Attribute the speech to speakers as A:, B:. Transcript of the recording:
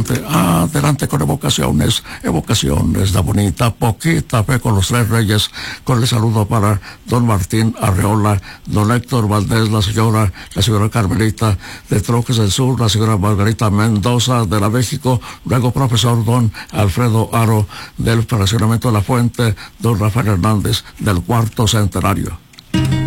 A: adelante con evocaciones de bonita, poquita fe con los tres reyes, con el saludo para don Martín Arreola, don Héctor Valdés, la señora Carmelita de Troques del Sur, la señora Margarita Mendoza de la México, luego profesor don Alfredo Aro del fraccionamiento de La Fuente, don Rafael Hernández del Cuarto Centenario.